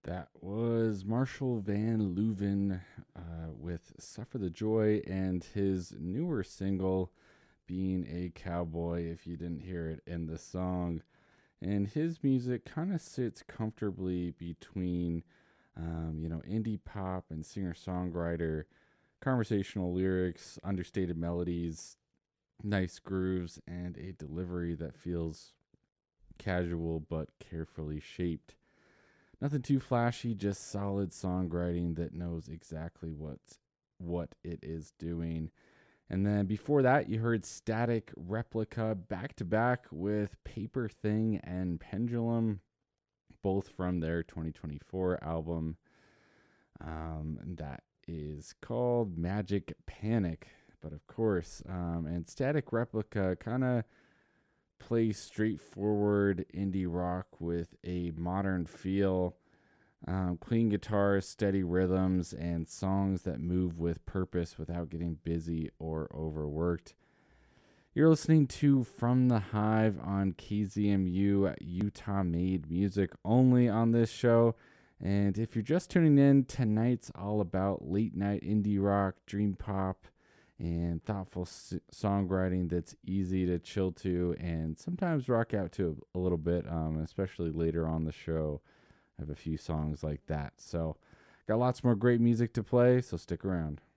That was Marshall Van Leuven with Suffer the Joy and his newer single, Being a Cowboy, if you didn't hear it in the song. And his music kind of sits comfortably between, indie pop and singer songwriter, conversational lyrics, understated melodies, nice grooves, and a delivery that feels casual but carefully shaped. Nothing too flashy, just solid songwriting that knows exactly what it is doing. And then before that, you heard Static Replica back to back with Paper Thing and Pendulum, both from their 2024 album. And that is called Magic Panic. But of course, and Static Replica kind of plays straightforward indie rock with a modern feel. Clean guitars, steady rhythms, and songs that move with purpose without getting busy or overworked. You're listening to From the Hive on KZMU, Utah made music only on this show. And if you're just tuning in, tonight's all about late night indie rock, dream pop, and thoughtful songwriting that's easy to chill to and sometimes rock out to a little bit, especially later on the show. I have a few songs like that. So, got lots more great music to play, so stick around.